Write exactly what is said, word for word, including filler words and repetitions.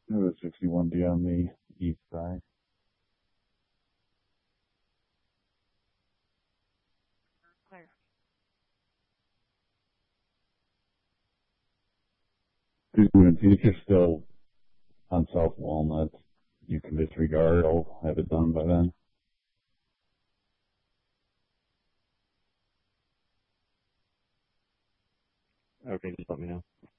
It was sixty-one D on the east side. Clear. If you're still on South Walnut, you can disregard. I'll have it done by then. Okay, just let me know.